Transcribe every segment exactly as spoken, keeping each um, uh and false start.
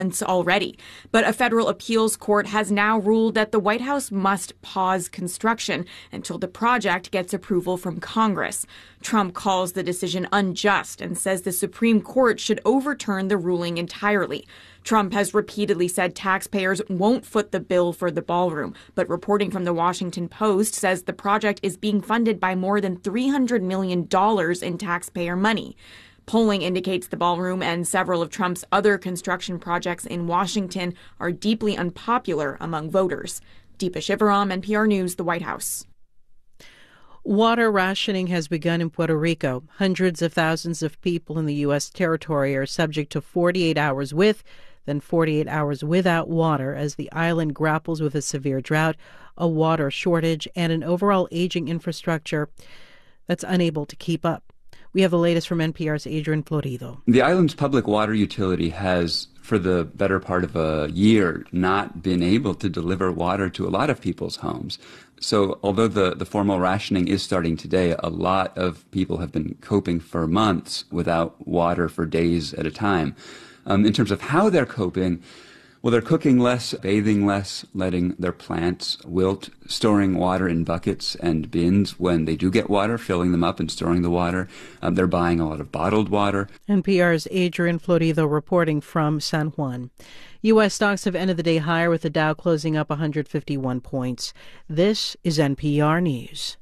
already. But a federal appeals court has now ruled that the White House must pause construction until the project gets approval from Congress. Trump calls the decision unjust and says the Supreme Court should overturn the ruling entirely. Trump has repeatedly said taxpayers won't foot the bill for the ballroom, but reporting from the Washington Post says the project is being funded by more than three hundred million dollars in taxpayer money. Polling indicates the ballroom and several of Trump's other construction projects in Washington are deeply unpopular among voters. Deepa Shivaram, N P R News, the White House. Water rationing has begun in Puerto Rico. Hundreds of thousands of people in the U S territory are subject to forty-eight hours with, then forty-eight hours without water as the island grapples with a severe drought, a water shortage, and an overall aging infrastructure that's unable to keep up. We have the latest from N P R's Adrian Florido. The island's public water utility has, for the better part of a year, not been able to deliver water to a lot of people's homes. So although the, the formal rationing is starting today, a lot of people have been coping for months without water for days at a time. Um, in terms of how they're coping, well, they're cooking less, bathing less, letting their plants wilt, storing water in buckets and bins when they do get water, filling them up and storing the water. Um, they're buying a lot of bottled water. N P R's Adrian Florido reporting from San Juan. U S stocks have ended the day higher with the Dow closing up one hundred fifty-one points. This is N P R News.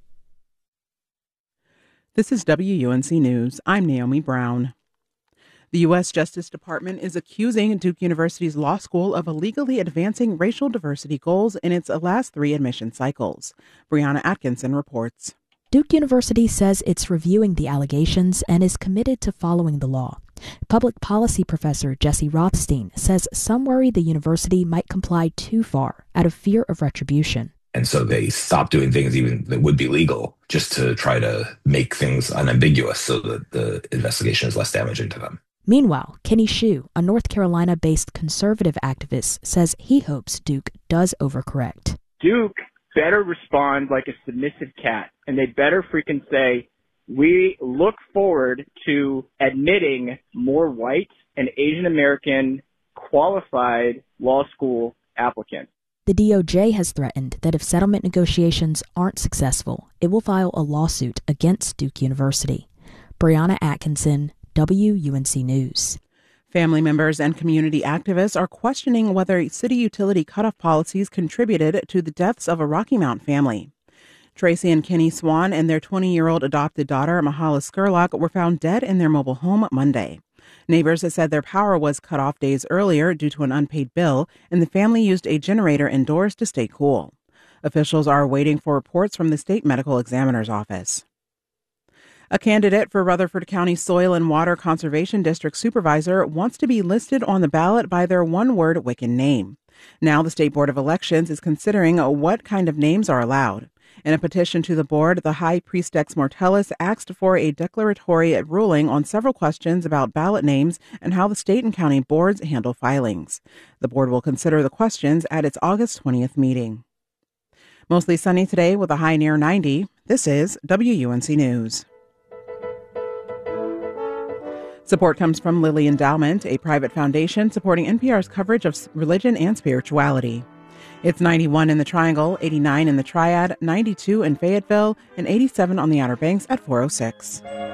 This is W U N C News. I'm Naomi Brown. The U S Justice Department is accusing Duke University's law school of illegally advancing racial diversity goals in its last three admission cycles. Brianna Atkinson reports. Duke University says it's reviewing the allegations and is committed to following the law. Public policy professor Jesse Rothstein says some worry the university might comply too far out of fear of retribution. And so they stop doing things even that would be legal just to try to make things unambiguous so that the investigation is less damaging to them. Meanwhile, Kenny Hsu, a North Carolina-based conservative activist, says he hopes Duke does overcorrect. Duke better respond like a submissive cat, and they better freaking say, we look forward to admitting more white and Asian American qualified law school applicants. The D O J has threatened that if settlement negotiations aren't successful, it will file a lawsuit against Duke University. Brianna Atkinson, W U N C News. Family members and community activists are questioning whether city utility cutoff policies contributed to the deaths of a Rocky Mount family. Tracy and Kenny Swan and their twenty-year-old adopted daughter, Mahala Skurlock, were found dead in their mobile home Monday. Neighbors have said their power was cut off days earlier due to an unpaid bill, and the family used a generator indoors to stay cool. Officials are waiting for reports from the state medical examiner's office. A candidate for Rutherford County Soil and Water Conservation District Supervisor wants to be listed on the ballot by their one-word Wiccan name. Now the State Board of Elections is considering what kind of names are allowed. In a petition to the board, the High Priestess Mortellus asked for a declaratory ruling on several questions about ballot names and how the state and county boards handle filings. The board will consider the questions at its August twentieth meeting. Mostly sunny today with a high near ninety. This is W U N C News. Support comes from Lilly Endowment, a private foundation supporting N P R's coverage of religion and spirituality. It's ninety-one in the Triangle, eighty-nine in the Triad, ninety-two in Fayetteville, and eighty-seven on the Outer Banks at four oh six.